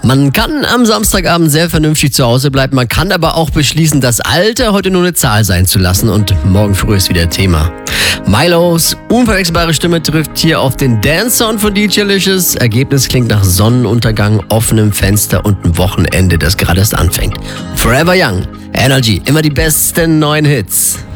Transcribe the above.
Man kann am Samstagabend sehr vernünftig zu Hause bleiben, man kann aber auch beschließen, das Alter heute nur eine Zahl sein zu lassen und morgen früh ist wieder Thema. Milos unverwechselbare Stimme trifft hier auf den Dance-Sound von DJ Licious. Ergebnis klingt nach Sonnenuntergang, offenem Fenster und einem Wochenende, das gerade erst anfängt. Forever Young, Energy, immer die besten neuen Hits.